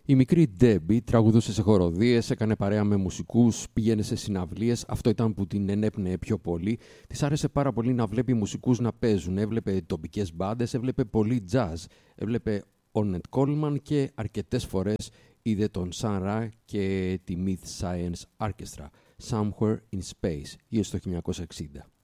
Η μικρή Debbie τραγουδούσε σε χοροδίες, έκανε παρέα με μουσικούς, πήγαινε σε συναυλίες. Αυτό ήταν που την ενέπνεε πιο πολύ. Της άρεσε πάρα πολύ να βλέπει μουσικούς να παίζουν. Έβλεπε τοπικές μπάντες, έβλεπε πολύ jazz. Έβλεπε Ornette Coleman και αρκετές φορές είδε τον Sun Ra και τη Myth Science Orchestra, Somewhere in Space, γύρω στο 1960.